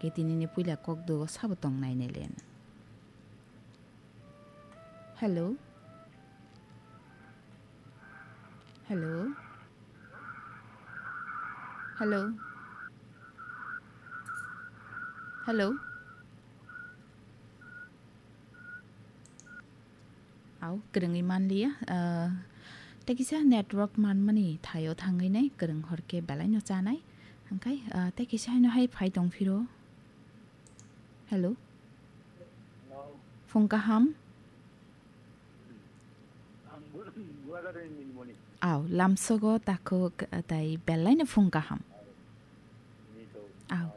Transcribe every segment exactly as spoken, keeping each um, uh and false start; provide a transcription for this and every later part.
ke tinini puila kok do sabotong naine len. Hello. Hello. Hello. Hello. Au kereng iman lia. Uh, Tekisa network man mani thayo thangai nai kereng horke belai no chanai. Angkai uh, tekisa no hai phai tong phiro. Hello. Phongka ham. Au lamsogo tako tai belai no phongka ham. Au.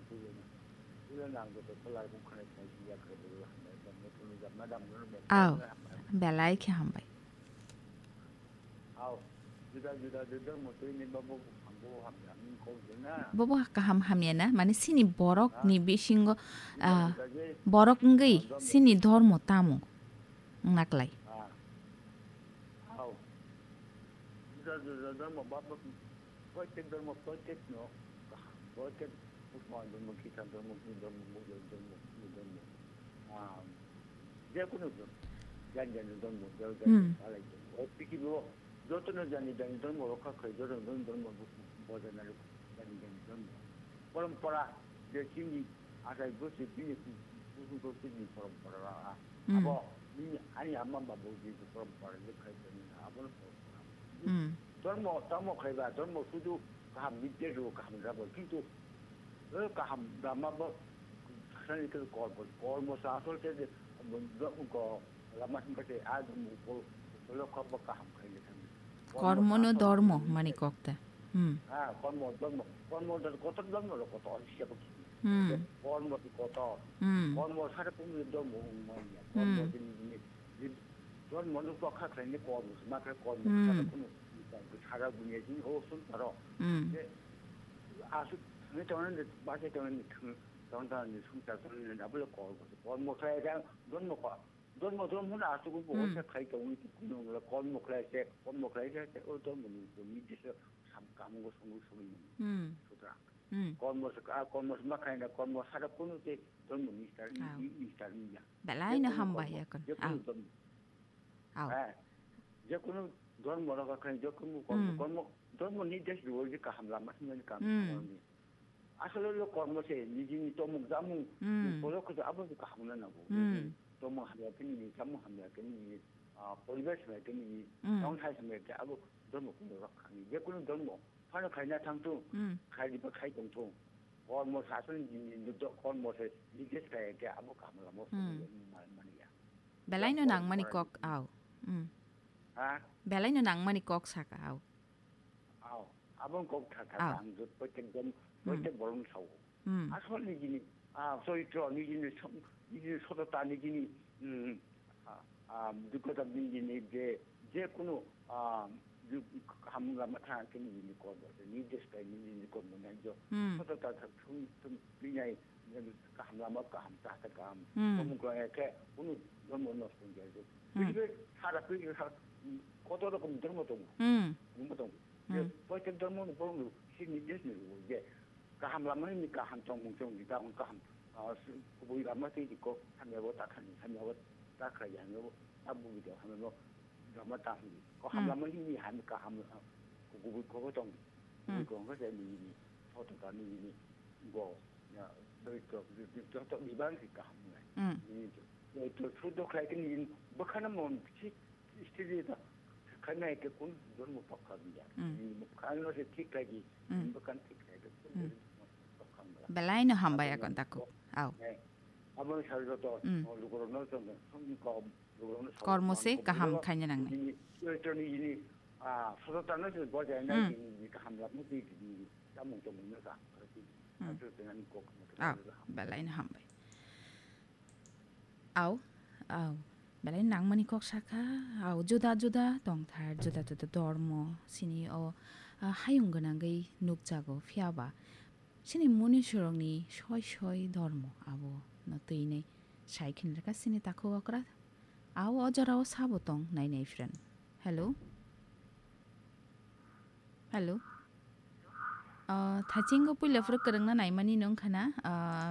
Au belai ke ham bai. Bobo kaham hamyana mane sini borok ni bisingo borok ngai sini dharma tamu naklai. Jotono jani jani don mo ka khai jotono don don mo bodana ru jani jani don mo parampara je chini asai go se pini ku ku pini parampara abo ni ani amma babu ji parampara je khai jani abo mm don mo tamo khai ba don mo sudu ka mi te ro ka mi ra bo kintu e ka ham da ma bo sani ke ko ko mo sa so te de mo ko la ma ka te a mo ko lo ko ba ka ham khai le কর্মনো ধর্ম মানে কক্তা হুম হ্যাঁ কর্ম ধর্ম কর্ম কত ধর্ম কত হিসাব হুম কর্ম কত হুম কর্ম সারা পুরো ধর্ম মানে কর্ম জিনিস ধর্ম নো পক্ষা খাইনে কর্ম মাত্র কর্ম সারা পুরো সারা দুনিয়া জিন ও শুন পারো যে আসু নে তখন বাসে তখন তখন তখন শুনতা তখন ডাবল কর্ম কর্ম খাই যা ধর্ম কো don mo don mo na su ko bo sa khai ka uni ku no la kon mo khai se kon mo khai se o don mo ni mi de se sam kam go su su ni hm su tra kon mo sa ka kon mo ma khai na kon mo sa da ku no te don mo ni sta ni ni sta ni ya belai na ham ba ya kon au au je ku no don mo la ka khai je ku mo kon mo kon mo don mo ni de su je ka ham la ma ni ka ni asalo lo kon mo se ni ji ni to mo za mo ko lo ko za abo ka ham na na go 너무 하면 괜히 잠무 하면 괜히 아 ପରିବେଶ에 괜히 정타에서 몇 아고 너무 공부가 강이 예꾸는 너무 하나 가냐 당도 가리바 가이 동통 뭐 사선 진도 건모세 리게스가 게 아무 감을 못 말이야 belai no nang mani kok au 음 아 belai no nang mani kok saka au au abon kok 타타 당도 버튼 좀 버튼 벌음 사고 아 솔리기니 아 소리 저 니기니 이제 서로 다니기니 음아 누구다 민기니 이제 제 꾸노 아 함가 마타 괜히 니 거도 니 데스가 니 거 뭐냐죠 서로 다좀 그냥 함가 먹고 함다 감 너무 그렇게 오늘 너무 넣었던 게 이제 살아 그게 고도로 좀 들어도 음 뭐도 그 버튼 들면 보면 신이 되는 거 이제 함라면이니까 한정 공정이다 그러니까 아, 뭐 이런 맛이 있고 하면고 딱하니 하면고 딱하게 하면고 아무기도 하면고 너무 딱히 그 하면 힘이 하니까 하면 그거 그거 좀 그거 그게 니 포토가 니 이거 야 저거 저저 미반니까 하면 음 저 저도 그렇게 니 뭐하는 뭐 스티리다 kana ke kun don mo pakkabiya mo kano se tikagi mo kan tikagi belai no hamba ya kon takku au abon saldo to lugoro no to ko lugoro kormo se kaham khanya nang ni to ni ni a foto tano se bo ja na ni kaham la mu ti ni ta mo to mo na sa to te nan ko au belai no hamba au au belai nang mani kok saka au juda juda tong thar juda juda dormo sini o hayung ganangai nukjago fiaba sini muni surongni shoi shoi dormo abo no tuine saikin leka sini takho akra au ojara o sabotong nai nei friend hello hello uh thaching go pula fur karang na nai mani nong khana uh